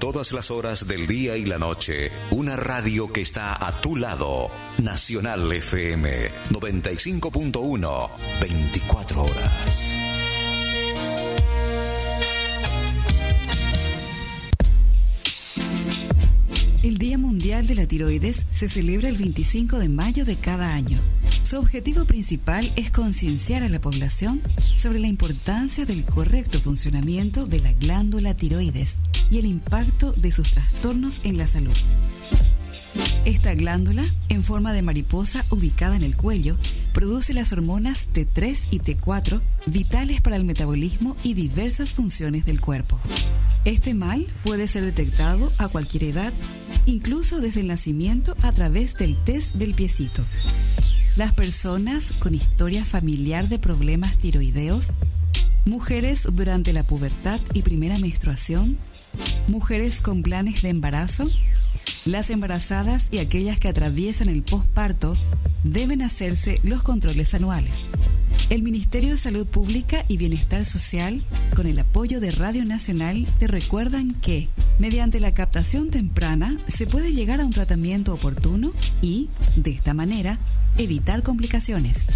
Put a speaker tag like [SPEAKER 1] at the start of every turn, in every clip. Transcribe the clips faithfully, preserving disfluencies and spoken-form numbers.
[SPEAKER 1] todas las horas del día y la noche. Una radio que está a tu lado. Nacional F M noventa y cinco punto uno, veinticuatro horas.
[SPEAKER 2] El Día Mundial de la Tiroides se celebra el veinticinco de mayo de cada año. Su objetivo principal es concienciar a la población sobre la importancia del correcto funcionamiento de la glándula tiroides y el impacto de sus trastornos en la salud. Esta glándula, en forma de mariposa ubicada en el cuello, produce las hormonas T tres y T cuatro, vitales para el metabolismo y diversas funciones del cuerpo. Este mal puede ser detectado a cualquier edad, incluso desde el nacimiento a través del test del piecito. Las personas con historia familiar de problemas tiroideos, mujeres durante la pubertad y primera menstruación, mujeres con planes de embarazo, las embarazadas y aquellas que atraviesan el posparto deben hacerse los controles anuales. El Ministerio de Salud Pública y Bienestar Social, con el apoyo de Radio Nacional, te recuerdan que, mediante la captación temprana, se puede llegar a un tratamiento oportuno y, de esta manera, evitar complicaciones.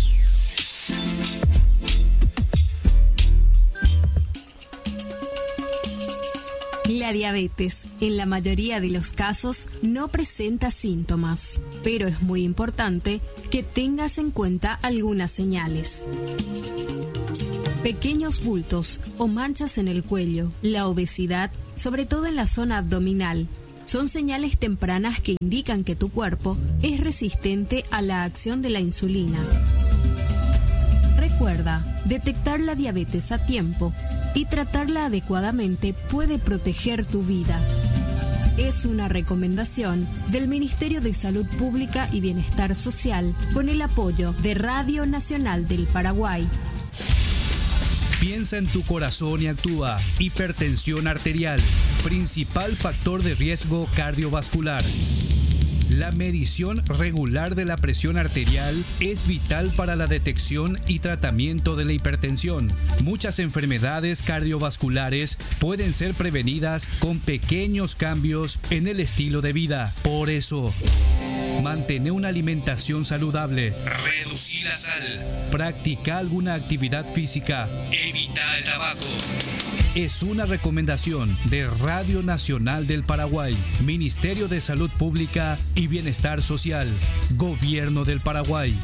[SPEAKER 3] La diabetes, en la mayoría de los casos, no presenta síntomas, pero es muy importante que tengas en cuenta algunas señales. Pequeños bultos o manchas en el cuello, la obesidad, sobre todo en la zona abdominal, son señales tempranas que indican que tu cuerpo es resistente a la acción de la insulina. Recuerda, detectar la diabetes a tiempo y tratarla adecuadamente puede proteger tu vida. Es una recomendación del Ministerio de Salud Pública y Bienestar Social con el apoyo de Radio Nacional del Paraguay.
[SPEAKER 4] Piensa en tu corazón y actúa. Hipertensión arterial, principal factor de riesgo cardiovascular. La medición regular de la presión arterial es vital para la detección y tratamiento de la hipertensión. Muchas enfermedades cardiovasculares pueden ser prevenidas con pequeños cambios en el estilo de vida. Por eso, mantener una alimentación saludable, reducir la sal, practica alguna actividad física, evita el tabaco. Es una recomendación de Radio Nacional del Paraguay, Ministerio de Salud Pública y Bienestar Social, Gobierno del Paraguay.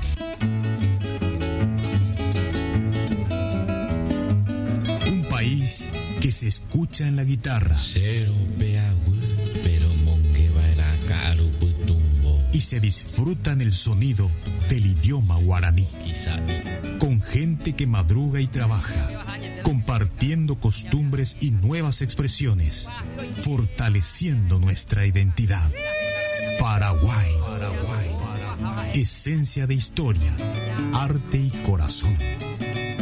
[SPEAKER 5] Un país que se escucha en la guitarra y se disfruta en el sonido del idioma guaraní, con gente que madruga y trabaja, compartiendo costumbres y nuevas expresiones, fortaleciendo nuestra identidad. Paraguay, Paraguay, esencia de historia, arte y corazón.